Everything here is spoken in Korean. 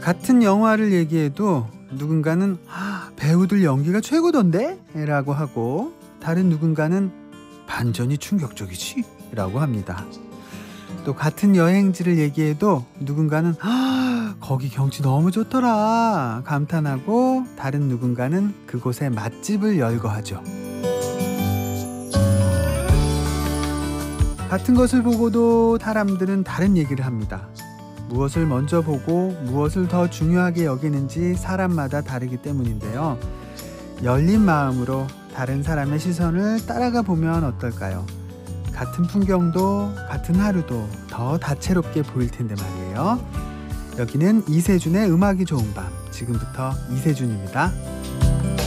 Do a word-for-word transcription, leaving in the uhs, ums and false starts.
같은 영화를 얘기해도 누군가는 "아, 배우들 연기가 최고던데? 라고 하고, 다른 누군가는 "반전이 충격적이지? 라고 합니다. 또 같은 여행지를 얘기해도 누군가는 "아, 거기 경치 너무 좋더라" 감탄하고, 다른 누군가는 그곳에 맛집을 열거하죠. 같은 것을 보고도 사람들은 다른 얘기를 합니다. 무엇을 먼저 보고 무엇을 더 중요하게 여기는지 사람마다 다르기 때문인데요. 열린 마음으로 다른 사람의 시선을 따라가 보면 어떨까요? 같은 풍경도 같은 하루도 더 다채롭게 보일 텐데 말이에요. 여기는 이세준의 음악이 좋은 밤. 지금부터 이세준입니다.